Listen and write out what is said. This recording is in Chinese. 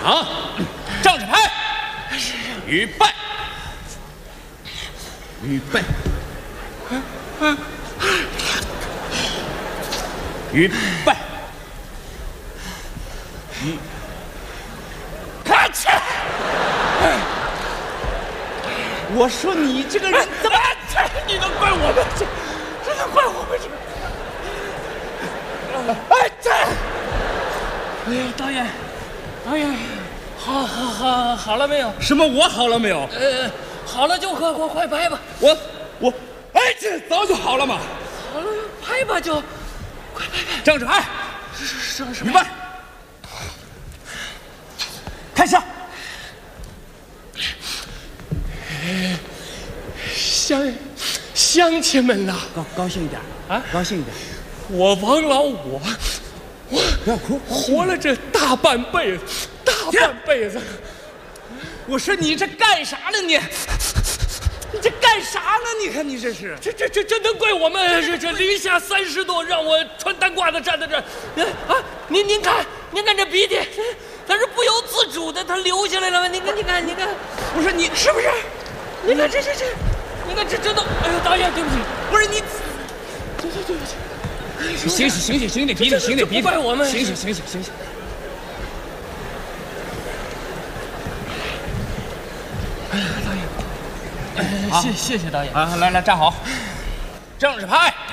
好，正式拍，预备，预备，预备，开始！我说你这个人怎么？你能怪我们？这能怪我们？哎，这！ 哎呀，导演，好了没有？ 什么？我好了没有？ 好了就快拍吧。 我，哎，这早就好了嘛。 好了，拍吧就，快拍！ 正式拍， 是预备，开始。 乡亲们呐， 高兴一点啊， 高兴一点。 我王老五， 不要哭， 活了这大半辈子， 我说你这干啥呢你？你这干啥呢？你看你这是， 这能怪我们？这零下30度，让我穿单褂子站在这儿，啊！您看这鼻涕，它是不由自主的，它流下来了吗？您看， 我说你是不是？你看这，你看这都，哎呦，导演对不起， 不是你， 对不起。 醒点鼻涕，醒点鼻涕， 怪我们， 醒。 哎呀，导演，谢谢导演啊，来站好，正式拍。